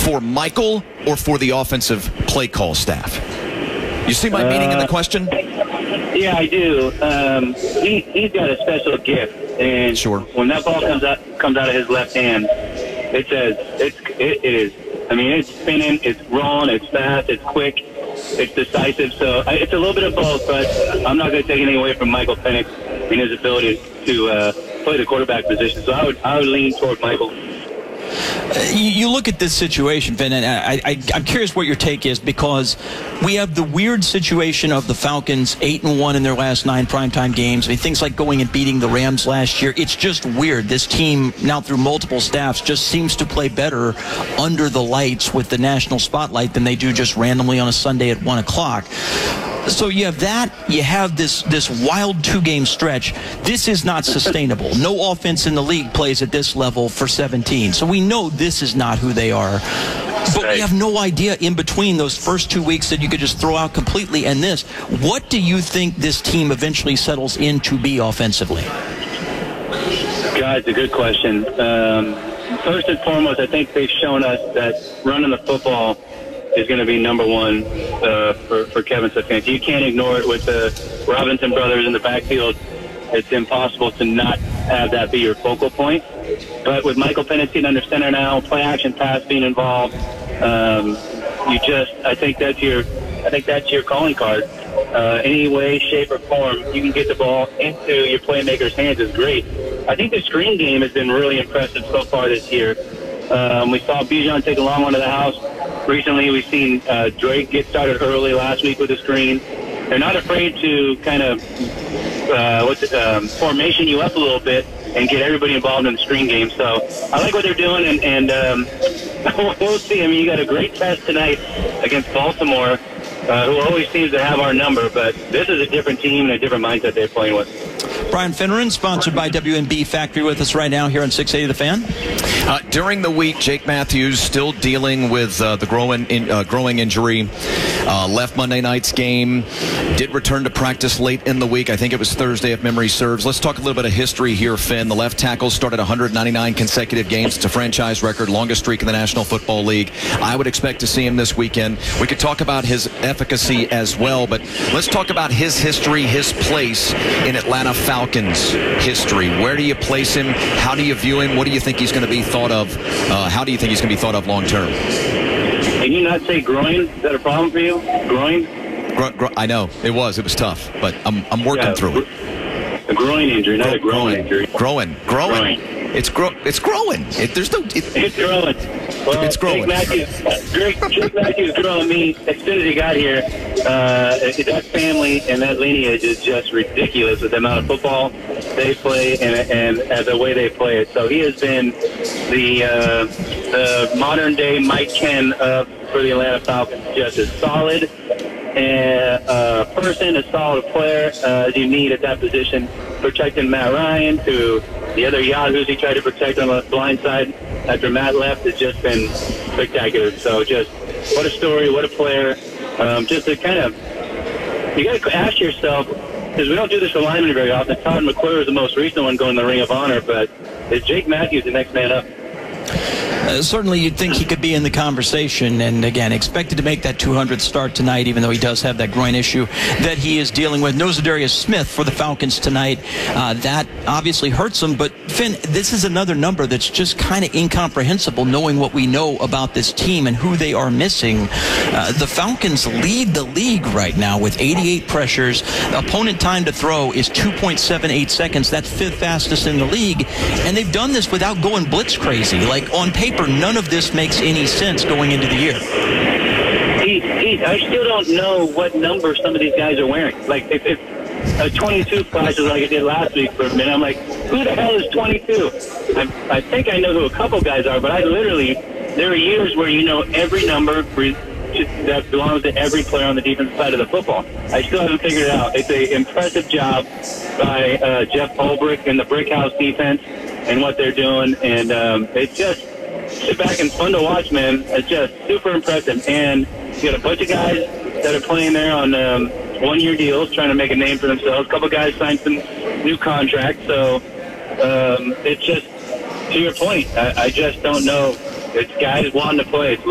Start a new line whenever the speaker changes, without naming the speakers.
for Michael or for the offensive play call staff? You see my meaning in the question?
Yeah, I do. He's got a special gift, and
sure.
When that ball comes out of his left hand, it is. I mean, it's spinning, it's rolling, it's fast, it's quick, it's decisive. So it's a little bit of both, but I'm not going to take anything away from Michael Penix and his ability to play the quarterback position. So I would lean toward Michael.
You look at this situation, Finn, and I'm curious what your take is, because we have the weird situation of the Falcons 8-1 in their last 9 primetime games. I mean, things like going and beating the Rams last year. It's just weird. This team, now through multiple staffs, just seems to play better under the lights with the national spotlight than they do just randomly on a Sunday at 1 o'clock. So you have that. You have this wild 2-game stretch. This is not sustainable. No offense in the league plays at this level for 17. So we know this is not who they are. But we have no idea in between those first 2 weeks that you could just throw out completely and this. What do you think this team eventually settles in to be offensively?
God, it's a good question. First and foremost, I think they've shown us that running the football is going to be number one for Kevin Stefanski. You can't ignore it with the Robinson brothers in the backfield. It's impossible to not have that be your focal point. But with Michael Penix under center now, play action pass being involved, I think that's your calling card. Any way, shape, or form you can get the ball into your playmaker's hands is great. I think the screen game has been really impressive so far this year. We saw Bijan take a long one to the house. Recently, we've seen Drake get started early last week with a screen. They're not afraid to kind of formation you up a little bit and get everybody involved in the screen game. So I like what they're doing, and we'll see. I mean, you got a great test tonight against Baltimore, who always seems to have our number, but this is a different team and a different mindset they're playing with.
Brian Finneran, sponsored by WNB Factory, with us right now here on 680 The Fan.
During the week, Jake Matthews still dealing with the growing injury. Left Monday night's game. Did return to practice late in the week. I think it was Thursday, if memory serves. Let's talk a little bit of history here, Finn. The left tackle started 199 consecutive games. It's a franchise record, longest streak in the National Football League. I would expect to see him this weekend. We could talk about his efficacy as well, but let's talk about his history, his place in Atlanta Falcons history. Where do you place him? How do you view him? What do you think he's going to be thought of? How do you think he's going to be thought of long term?
Can you not say groin? Is that a problem for you? Groin?
I know. It was tough, but I'm working through it.
A groin injury, not a groin injury.
Growing. It's growing. It's growing.
It's growing. Well,
it's growing.
Jake Matthews growing me as soon as he got here. That family and that lineage is just ridiculous with the amount of football they play and the way they play it. So he has been the modern day Mike Ken for the Atlanta Falcons. Just as solid person, a solid player as you need at that position, protecting Matt Ryan to the other Yahoos he tried to protect on the blind side after Matt left. Has just been spectacular. So just what a story, what a player. Just to kind of, you got to ask yourself, because we don't do this alignment very often. Todd McClure is the most recent one going to the Ring of Honor, but is Jake Matthews the next man up?
Certainly you'd think he could be in the conversation, and again, expected to make that 200th start tonight, even though he does have that groin issue that he is dealing with. No Zadarius Smith for the Falcons tonight. That obviously hurts him, but Finn, this is another number that's just kind of incomprehensible knowing what we know about this team and who they are missing. The Falcons lead the league right now with 88 pressures. Opponent time to throw is 2.78 seconds. That's 5th fastest in the league, and they've done this without going blitz crazy. Like, on paper, none of this makes any sense going into the year.
I still don't know what number some of these guys are wearing. Like, if a 22 flashes like I did last week for a minute, I'm like, who the hell is 22? I think I know who a couple guys are, but there are years where you know every number that belongs to every player on the defensive side of the football. I still haven't figured it out. It's an impressive job by Jeff Ulbrich and the Brickhouse defense and what they're doing, and it's just sit back and fun to watch, man. It's just super impressive. And you got a bunch of guys that are playing there on one-year deals, trying to make a name for themselves. A couple guys signed some new contracts. So it's just, to your point, I just don't know. It's guys wanting to play. It's